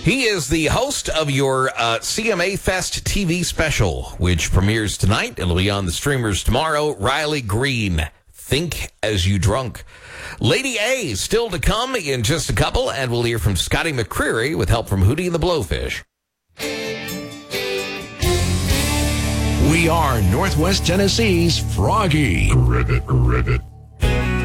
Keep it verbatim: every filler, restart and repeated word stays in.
He is the host of your uh, C M A Fest T V special, which premieres tonight. It'll be on the streamers tomorrow. Riley Green, Think As You Drunk. Lady A still to come in just a couple, and we'll hear from Scotty McCreery with help from Hootie and the Blowfish. We are Northwest Tennessee's Froggy. Ribbit, ribbit.